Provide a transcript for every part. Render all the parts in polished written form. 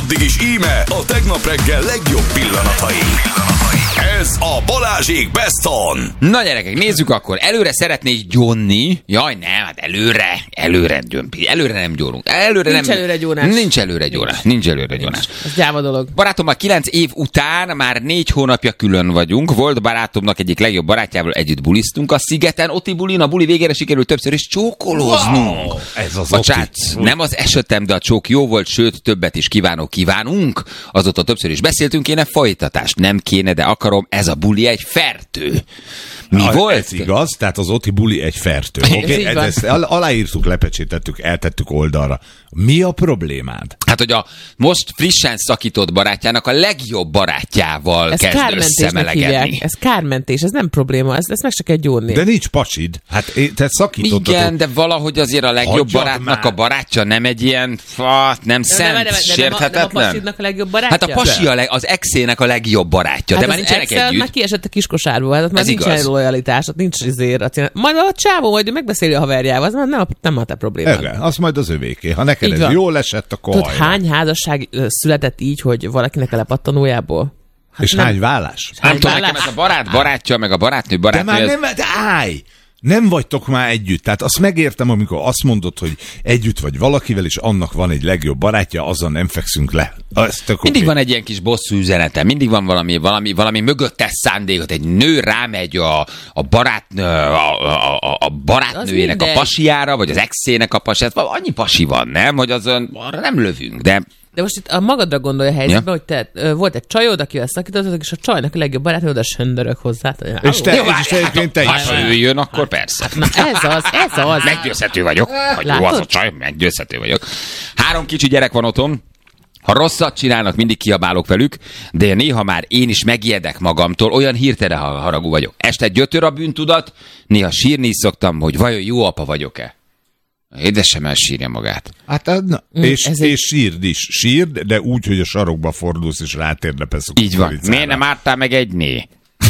Addig is íme a tegnap reggel legjobb pillanatai. Ez a Balázsék Best On. Na gyerekek, nézzük akkor. Előre szeretnék gyónni. Jaj, nem, hát előre gyömpi. Előre nem gyónunk. Nincs előre gyónás. Nincs előre gyónás. Ez gyáva dolog. Barátommal 9 év után már 4 hónapja külön vagyunk. Volt barátomnak egyik legjobb barátjával együtt buliztunk a szigeten. Oti bulin, a buli végére sikerült többször is csókolóznunk. Wow, ez az Bocsánat, nem az esetem, de a csók jó volt, sőt, többet is kívánunk. Azóta többször is beszéltünk, kéne folytatást. Nem kéne, de akarom, ez a buli egy fertő. Mi volt? Ez igaz, tehát az Oti buli egy fertő. Okay? Ezt aláírtuk, lepecsétettük, eltettük oldalra. Mi a problémád? Hát, hogy a most frissen szakított barátjának a legjobb barátjával kezd összemelegedni. Ez kármentés, ez nem probléma, ezt meg se kell gyónni. De nincs pasid. Hát te szakítottad. Igen, de valahogy azért a legjobb barátnak a barátja nem egy ilyen, nem szent, sérthetetlen. Nem a pasidnak a legjobb barátja? Hát a pasi az exének a legjobb barátja, de már nincsenek együtt. Már kiesett a kiskosárból, hát már nincsen lojalitás, nincs azért. Majd a csávó majd megbeszéli a haverjával, az nem a te problémád. Igen, az majd az övéké. Ha neked ez jól esett, akkor tudod, hány házasság született így, hogy valakinek a lepattanójából? Hát és hány vállás? Nem tudom, nekem ez a barátja, meg a barátnő barátnő. De már nem, állj! Nem vagytok már együtt. Tehát azt megértem, amikor azt mondod, hogy együtt vagy valakivel, és annak van egy legjobb barátja, azzal nem fekszünk le. Mindig van egy ilyen kis bosszú üzenete, mindig van valami mögöttes szándékot. Egy nő rámegy a barátnőjének a pasiára, vagy az exének a pasiára. Annyi pasi van, nem? Hogy azon arra nem lövünk, de most itt a magadra gondolj a helyzetben, hogy te volt egy csajod, akivel szakítottad, és a csajnak a legjobb barátnő oda söndörök hozzá. És te is. Ha ő jön, akkor persze. Na ez az. Meggyőzhető vagyok. Hogy jó az a csaj, meggyőzhető vagyok. 3 kicsi gyerek van otthon. Ha rosszat csinálnak, mindig kiabálok velük, de néha már én is megijedek magamtól, olyan hirtelen haragú vagyok. Este gyötör a bűntudat, néha sírni is szoktam, hogy vajon jó apa vagyok-e. Édesem elsírja magát. Hát, és sírd is. Sírd, de úgy, hogy a sarokba fordulsz, és rátérdepesz. Így van. Miért nem ártál meg egy né?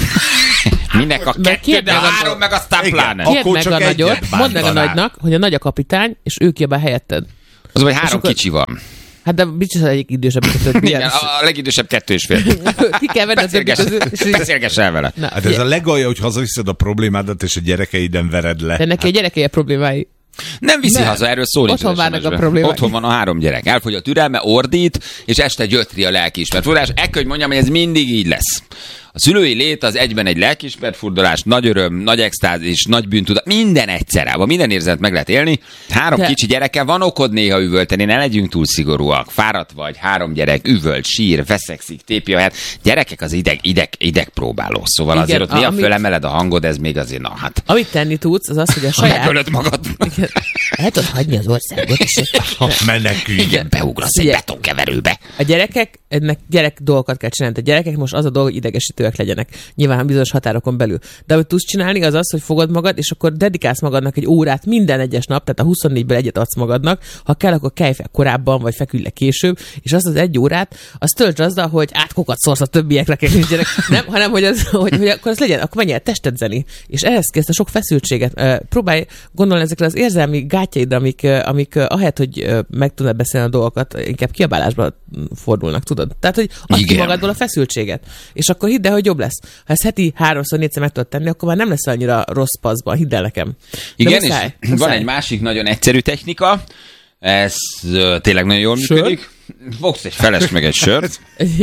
Minek a 2, de 3, meg aztán pláne. Kérd meg a nagyot, mondd meg a nagynak, hogy a nagy a kapitány, és ő kiabál helyetted. Az, hogy 3 kicsi van. Hát de biztos az egyik idősebb. Igen, a legidősebb 2,5. Ki kell venni az többi közül. Beszélgess el vele. Hát ez a legalja, hogy hazaviszed a problémádat, és a gyerekeiden vered le. De neki a gyerekei a problémái. Nem viszi haza, erről szól. Otthon várnak a problémák. Otthon van a 3 gyerek. Elfogy a türelme, ordít, és este gyötri a lelkiismert furdalás. Ekkor, hogy mondjam, hogy ez mindig így lesz. A szülői lét az egyben egy lelkiismert furdalás, nagy öröm, nagy extázis, nagy bűntudat, minden egyszerre, minden érzet meg lehet élni. 3 kicsi gyerekkel van okod néha üvölteni, ne legyünk túl szigorúak. Fáradt vagy, 3 gyerek, üvölt, sír, veszekszik, tépi a helyet. Gyerekek az ideg próbáló, szóval igen, azért ott néha fölemeled a hangod, ez még azért, na hát. Amit tenni tudsz, az az, hogy a saját... Megölöd magad. El tudod hagyni az országot, és menekülj. Igen, beugrasz egy betonkeverőbe. A gyerekek, ennek gyerek dolgokat kell csinálni. A gyerekek most az a dolog, hogy idegesítőek legyenek. Nyilván bizonyos határokon belül. De amit tudsz csinálni, az az, hogy fogod magad, és akkor dedikálsz magadnak egy órát minden egyes nap, tehát a 24-ből egyet adsz magadnak. Ha kell, akkor kelj fel korábban, vagy feküdj le később, és azt az 1 órát, azt töltsd azzal, hogy átkokat szórsz a többiekre, nem, hanem hogy akkor az legyen, akkor menj el testedzeni. És ehhez kezd a sok feszültséget. Próbálj gondolni ezekre az érzelmi gátjaidra, amik ahelyett, hogy meg tudnád beszélni a dolgokat, inkább kiabálásba fordulnak, tudod? Tehát, hogy adj ki magadból a feszültséget. És akkor hidd el, hogy jobb lesz. Ha ezt heti 3-4-szer meg tudod tenni, akkor már nem lesz annyira rossz paszban, hidd el nekem. Igen, muszáj. Van egy másik nagyon egyszerű technika, ez tényleg nagyon jól működik. Fogsz egy felest meg egy sört.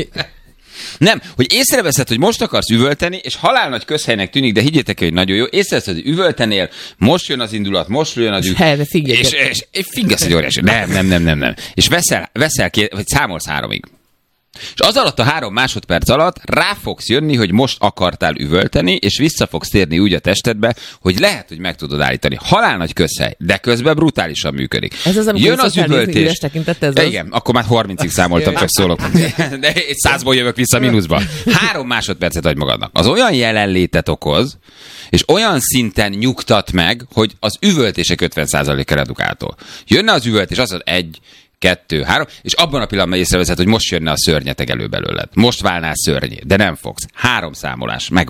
Nem, hogy észreveszed, hogy most akarsz üvölteni, és halálnagy közhelynek tűnik, de higgyétek el, hogy nagyon jó. Észreveszed, hogy üvöltenél, most jön az indulat, most jön az és fingasz egy óriási. Nem. És veszel ki, vagy számolsz 3-ig. És az alatt a 3 másodperc alatt rá fogsz jönni, hogy most akartál üvölteni, és vissza fogsz térni úgy a testedbe, hogy lehet, hogy meg tudod állítani. Halálnagy közhely, de közben brutálisan működik. Ez az, amikor jön az üvöltés. Igen, akkor már 30-ig számoltam, csak szólok. De 100-ból jövök vissza mínuszba. 3 másodpercet adj magadnak. Az olyan jelenlétet okoz, és olyan szinten nyugtat meg, hogy az üvöltések 50%-a redukáltól. Jönne az üvöltés, az 1, 2, 3, és abban a pillanatban észreveszed, hogy most jönne a szörnyeteg elő belőled. Most válnál szörnyé, de nem fogsz. 3 számolás, meg vagy.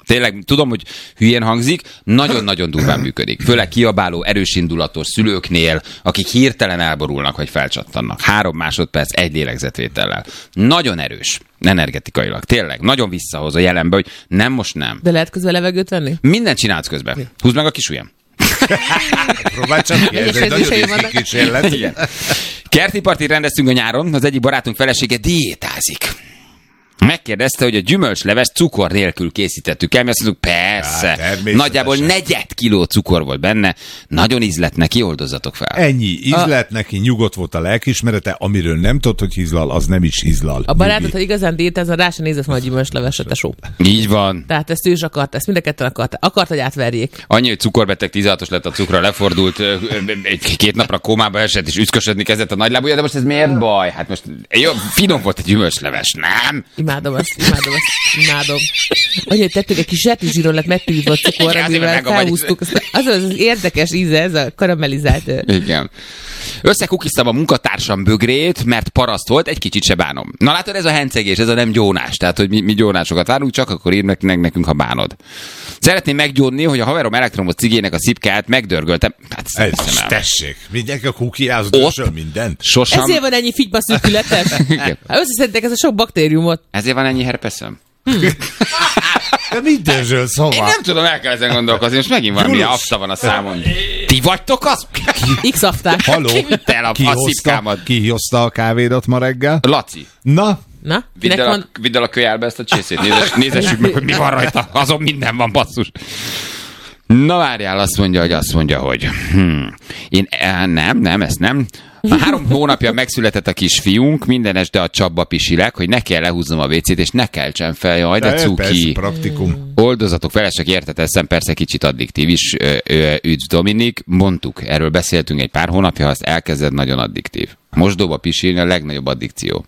Tényleg, tudom, hogy hülyén hangzik, nagyon-nagyon durván működik. Főleg kiabáló, erősindulatos szülőknél, akik hirtelen elborulnak, vagy felcsattannak. 3 másodperc, 1 lélegzetvétellel. Nagyon erős energetikailag. Tényleg, nagyon visszahoz a jelenbe, hogy nem, most nem. De lehet közben levegőt venni? Mindent csinálsz közben. Húzd meg a kis ujjam. Próbálj csak ki, ez egy nagyon északi kísérlet. Igen. Kerti partit rendeztünk a nyáron, az egyik barátunk felesége diétázik. Megkérdezte, hogy a gyümölcsleves cukor nélkül készítettük el, mi azt mondjuk, persze. Nagyjából 4 kiló cukor volt benne, nagyon ízlett neki, oldozzatok fel. Ennyi, ízlett neki, nyugodt volt a lelkiismerete, amiről nem tudod, hogy hízlal, az nem is hízlal. A barátod, ha igazán diétázna, rá sem nézett volna a gyümölcsleveset, tesó. Így van. Tehát ezt ő is akart, ezt mind a ketten akart, hogy átverjék. Annyi, hogy cukorbeteg 16-os lett a cukra, lefordult, 2 napra kómába esett, és üszkösödni kezdett a nagylábúja, de most ez miért baj? Hát most jó, finom volt a gyümölcsleves, nem? Imádom azt. Annyi, hogy tettük egy kis zsertizsíron lett megtűzve a cukor, amivel felhúztuk. Az az érdekes íze, ez a karamellizált. Igen. Összekukiztam a munkatársam bögrét, mert paraszt volt, egy kicsit se bánom. Na látod, ez a hencegés, ez a nem gyónás. Tehát, hogy mi gyónásokat várunk, csak akkor írd nekünk, ha bánod. Szeretném meggyónni, hogy a haverom elektromos cigének a szipkáját megdörgöltem. Hát, ez, tessék, mindenki a kukiázódásról mindent. Sosem. Ezért van ennyi figyba szűkületes. Hát összeszedtek ez a sok baktériumot. Ezért van ennyi herpeszem. De mit dörzsöl szóval? Én nem tudom, el kell ezen gondolkozni, most megint valami afta van a számon. Ti vagytok az? X-afták. Haló? Ki vitte el a szipkámat? Ki hozta a kávédat ma reggel? Laci. Na? Vidd el a kölyálbe ezt a csészét, nézessük meg, hogy mi van rajta. Azon minden van, basszus. Na várjál, azt mondja, hogy én nem, ezt nem. 3 hónapja megszületett a kisfiunk, minden este a csapba pisilek, hogy ne kell lehúznom a WC-t, és ne keltsen fel, jaj, de cuki. Persze, praktikum. Oldozatok felesek, érteteszem, persze kicsit addiktív is, üdv Dominik, mondtuk, erről beszéltünk egy pár hónapja, ha azt elkezded, nagyon addiktív. Mosdóba pisilni a legnagyobb addikció.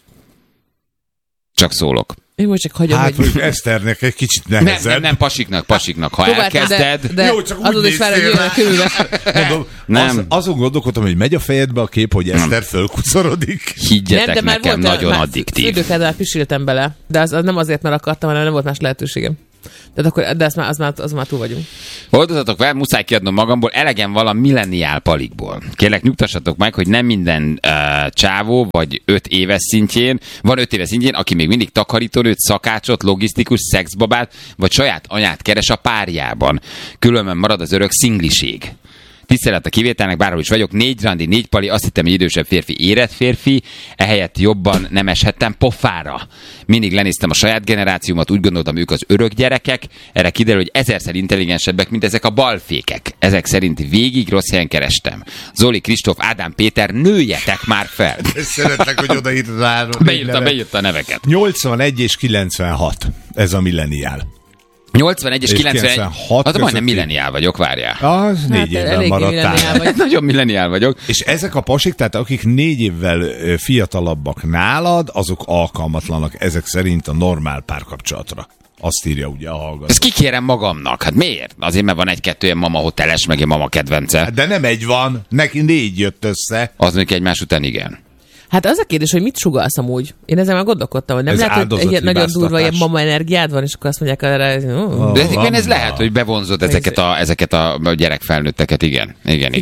Csak szólok. Én most csak hagyom, hát, hogy Eszternek egy kicsit nehezebb. Nem, pasiknak. Ha elkezded... De jó, csak azon is vár, hogy jön a körülbe. Mondom, nem. Azon gondolkodtam, hogy megy a fejedbe a kép, hogy Eszter fölkuszorodik. Higgyetek nekem, nagyon addiktív. Fürdőkáddal pisiltem bele, de az nem azért, mert akartam, hanem nem volt más lehetőségem. De az már túl vagyunk. Oldozatok fel, muszáj kiadnom magamból, elegem van a milleniál palikból. Kérlek, nyugtassatok meg, hogy nem minden csávó, vagy 5 éves szintjén, van 5 éves szintjén, aki még mindig takarítónőt, szakácsot, logisztikus, szexbabát, vagy saját anyát keres a párjában. Különben marad az örök szingliség. Tisztelet a kivételnek, bárhol is vagyok, 4 randi, 4 pali, azt hittem, hogy idősebb férfi, érett férfi, ehelyett jobban nem eshettem pofára. Mindig lenéztem a saját generációmat, úgy gondoltam, ők az örök gyerekek, erre kiderül, hogy 1000-szer intelligensebbek, mint ezek a balfékek. Ezek szerint végig rossz helyen kerestem. Zoli, Kristóf, Ádám, Péter, nőjetek már fel! Szeretlek, hogy odaírtad rá. Beírta a neveket. 81 és 96, ez a milleniál. 81 és 96 az majdnem milleniál vagyok, várjál. Az 4 évvel maradtál. Nagyon milleniál vagyok. És ezek a pasik, tehát akik 4 évvel fiatalabbak nálad, azok alkalmatlanak ezek szerint a normál párkapcsolatra. Azt írja ugye a hallgató. Ezt kikérem magamnak. Hát miért? Azért, mert van 1-2 ilyen mama hoteles, meg ilyen mama kedvence. De nem egy van, neki 4 jött össze. Az mondjuk egymás után igen. Hát az a kérdés, hogy mit sugallsz amúgy? Én ezzel már gondolkodtam, hogy nem lehet, hogy egy nagyon durva ilyen mama energiád van, és akkor azt mondják erre... De ez lehet, hogy bevonzod ezeket a gyerekfelnőtteket, igen.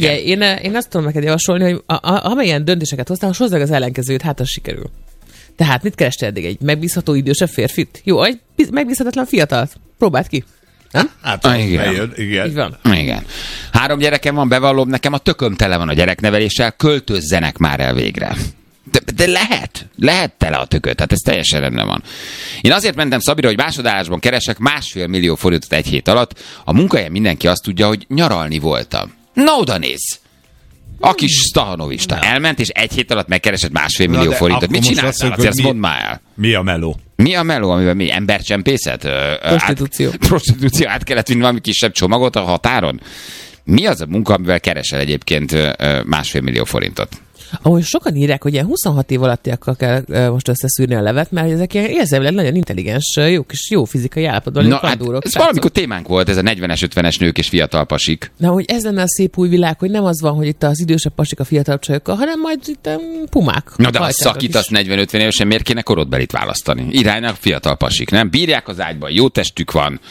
Én azt tudom neked javasolni, hogy amilyen döntéseket hoztál, hozd meg az ellenkezőt, hát az sikerül. Tehát mit kerestél eddig? Egy megbízható idősebb férfit? Jó, egy megbízhatatlan fiatalt. Próbáld ki. Nem? Hát igen. Így van. Igen. 3 gyerekem van, bevallom, nekem a tököm tele van a gyerekneveléssel, költözzenek már el végre. De lehet tele a tököt, tehát ez teljesen rendben van. Én azért mentem Szabira, hogy másodállásban keresek 1,5 millió forintot egy hét alatt. A munkahelyen mindenki azt tudja, hogy nyaralni voltam. Na oda nézz! A kis Stahanovista elment, és egy hét alatt megkeresett 1,5 millió forintot. Mit csináltál? Azt mondd már el. Mi a meló? Mi a meló, amivel mi? Embercsempészet? Prostitúció. Át kellett vinni valami kisebb csomagot a határon? Mi az a munka, amivel keresel egyébként 1,5 millió forintot? Ahogy sokan írják, hogy ilyen 26 év alattiakkal kell most összeszűrni a levet, mert ezek ilyen érzelmileg nagyon intelligens, jó fizikai állapotban. Na, hát ez valamikor témánk volt, ez a 40-es, 50-es nők és fiatal pasik. Na, hogy ez lenne a szép új világ, hogy nem az van, hogy itt az idősebb pasik a fiatalabb csajokkal, hanem majd itt pumák. Na, de ha szakítasz 40-50 évesen, miért kéne korodbelit választani? Iránynak fiatal pasik, nem? Bírják az ágyban, jó testük van.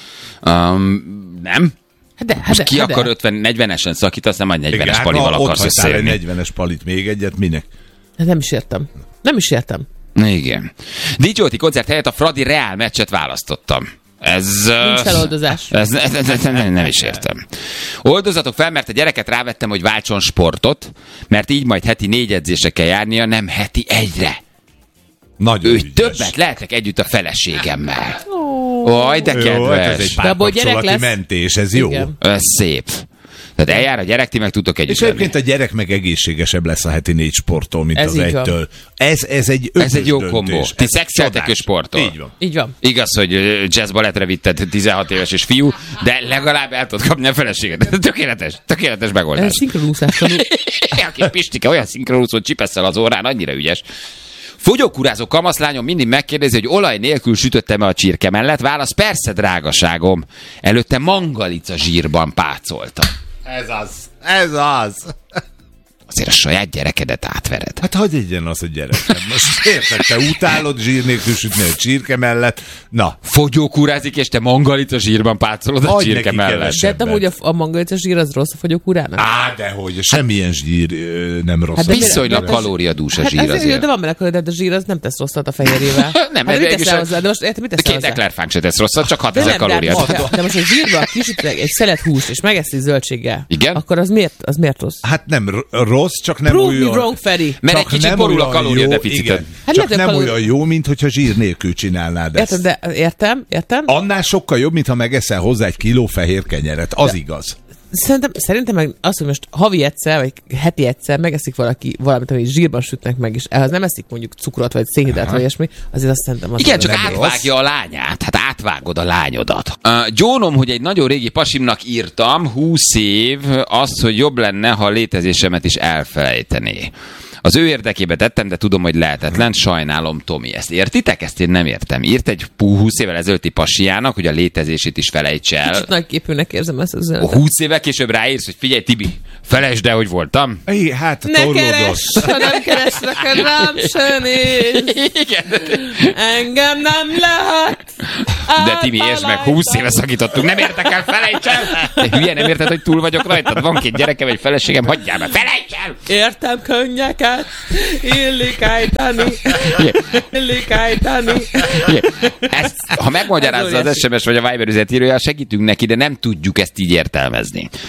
Nem? Most ki akar 50-40-esen szakítasz, nem majd 40-es palival akarsz összejönni. Ott 40-es palit még egyet, minek? Nem is értem. Igen. Dicsóti koncert helyett a Fradi Reál meccset választottam. Nincs feloldozás. Nem is értem. Oldozatok fel, mert a gyereket rávettem, hogy váltson sportot, mert így majd heti 4 edzésre kell járnia, nem heti 1-re. Nagyon ügyes. Többet lehetek együtt a feleségemmel. Oj, de kedves. Jó, ez egy párkapcsolati mentés, ez jó. Igen. Ez szép. Tehát eljár a gyerek, ti meg tudtok együtt. És egyébként a gyerek meg egészségesebb lesz a heti 4 sporttól, mint ez az 1-től. Ez egy jó kombó. Ti szexeltek és sportol. Így van. Igaz, hogy jazz-balettre vitted 16 éves és fiú, de legalább el tudod kapni a feleséget. Tökéletes megoldás. Szinkronúszás tanul. A kis Pistike olyan szinkronúszó csipesszel az órán, annyira ügyes. Fogyókúrázó kamaszlányom mindig megkérdezi, hogy olaj nélkül sütöttem-e a csirke mellett. Válasz, persze, drágaságom. Előtte mangalica zsírban pácoltam. Ez az. Azért a saját gyerekedet átvered. Hát hagyj egyen az a gyerek. Most érted, te utálod zsír nélkül sütni a csirke mellett. Na. Fogyókúrázik, és te mangalica zsírban pácolod a csirke mellett. De nem úgy a mangalica zsír az rossz a fogyókúrának? Dehogy, semmilyen zsír nem rossz. Hát viszonylag kalóriadús a zsír azért. De van bele kalória, de a zsír az nem tesz rosszat a fehérjével. Nem, hát mit teszel hozzá? De most érted, mit teszel hozzá? 2 eklerfánk se tesz rosszat, csak 6000 kalóriát. De most a zsírba kisütnek egy szelet húst, és megeszi zöldséggel. Igen? Akkor az miért rossz? Hát nem rossz, csak nem Prove me wrong, Feri. Mert egy kicsit borul a kalóriadeficitet. Hát csak nem olyan jó, mint hogyha zsír nélkül csinálnád ezt. Értem. Annál sokkal jobb, mintha megeszel hozzá 1 kiló fehér kenyeret. Az igaz. Szerintem meg az, hogy most havi egyszer, vagy heti egyszer megeszik valaki valamit, amit zsírban sütnek meg, és ehhez nem eszik mondjuk cukrot, vagy szénhidrát, vagy ilyesmi, azért azt szerintem az. Igen, csak átvágja a lányát. Hát átvágod a lányodat. Gyónom, hogy egy nagyon régi pasimnak írtam, 20 év, az, hogy jobb lenne, ha a létezésemet is elfelejtené. Az ő érdekébe tettem, de tudom, hogy lehetetlen. Sajnálom, Tomi. Ezt értitek? Ezt én nem értem. Írt egy 20 évvel ezelőtti pasiának, hogy a létezését is felejts el. Kicsit nagyképűnek érzem ezt az üzenetet. 20 évvel később ráírsz, hogy figyelj, Tibi, felejtsd el, hogy voltam. Hát, ne keresd, ha nem keresnek, rám se néz. Engem nem lehet. De Tibi, értsd meg, 20 éve szakítottunk, nem értek el, felejts el. De hülye, nem érted, hogy túl vagyok rajtad? Van 2 gyerekem, egy feleségem, hagyjál be, felejts el. Értem könnyeket, illik ejteni. Ezt, ha megmagyarázza az SMS vagy a Viber üzenetírója, segítünk neki, de nem tudjuk ezt így értelmezni.